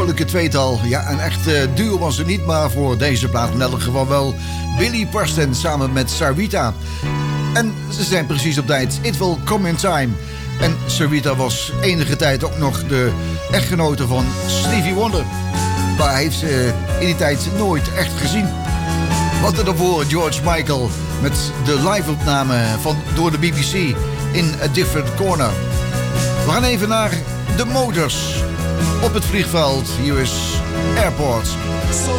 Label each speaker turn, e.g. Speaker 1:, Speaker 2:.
Speaker 1: vrolijke tweetal. Ja, een echt duo was het niet, maar voor deze plaat in elk geval wel. Billy Preston samen met Sarita. En ze zijn precies op tijd. It Will Come in Time. En Sarita was enige tijd ook nog de echtgenote van Stevie Wonder. Maar hij heeft ze in die tijd nooit echt gezien. Wat er daarvoor George Michael met de live-opname door de BBC in A Different Corner. We gaan even naar de Motors op het vliegveld. Hier is Airport.
Speaker 2: So